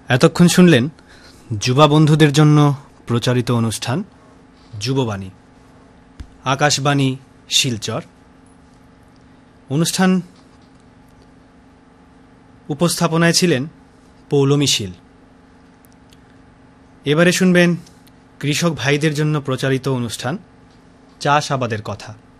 এতক্ষণ শুনলেন যুবা বন্ধুদের জন্য প্রচারিত অনুষ্ঠান যুববাণী, আকাশবাণী শিলচর। অনুষ্ঠান উপস্থাপনায় ছিলেন পৌলমী শীল। এবারে শুনবেন কৃষক ভাইদের জন্য প্রচারিত অনুষ্ঠান চাষাবাদের কথা।